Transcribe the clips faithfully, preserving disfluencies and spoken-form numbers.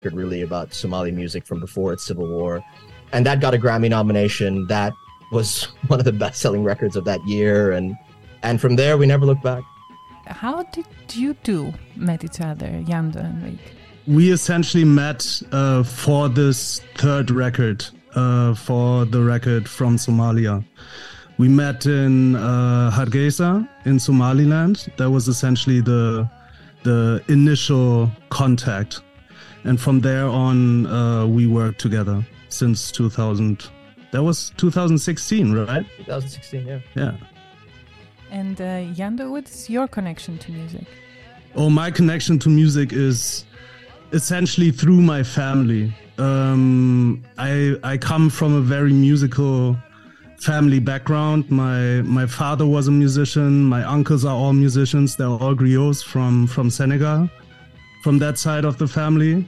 really about Somali music from before its civil war. And that got a Grammy nomination. That was one of the best-selling records of that year. And and from there, we never looked back. How did you two met each other, Jando and Rick? We essentially met uh, for this third record, uh, for the record from Somalia. We met in uh, Hargeisa in Somaliland. That was essentially the the initial contact. And from there on, uh, we worked together since two thousand. That was two thousand sixteen, right? twenty sixteen, yeah. Yeah. And uh, Jando, what's your connection to music? Oh, my connection to music is essentially through my family. Um, I I come from a very musical family background. My my father was a musician. My uncles are all musicians. They're all griots from from Senegal, from that side of the family.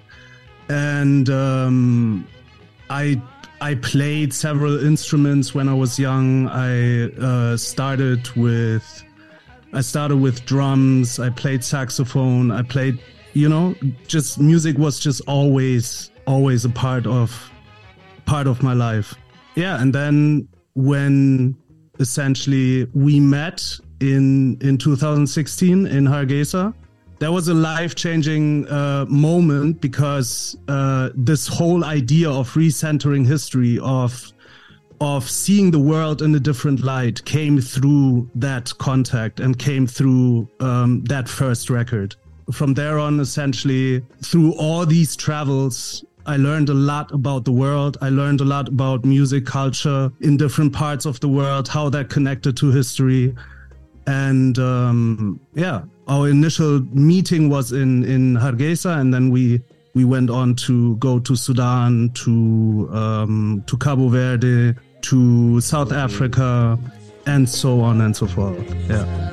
And um, I I played several instruments when I was young. I uh, started with I started with drums. I played saxophone. I played, you know, just music was just always always a part of part of my life. Yeah, and then when essentially we met in in two thousand sixteen in Hargeisa, that was a life-changing uh, moment because uh, this whole idea of recentering history, of of seeing the world in a different light, came through that contact and came through um, that first record. From there on, essentially, through all these travels, I learned a lot about the world. I learned a lot about music culture in different parts of the world, how that connected to history. And um, yeah, our initial meeting was in, in Hargeisa, and then we we went on to go to Sudan, to um, to Cabo Verde, to South Africa, and so on and so forth. Yeah.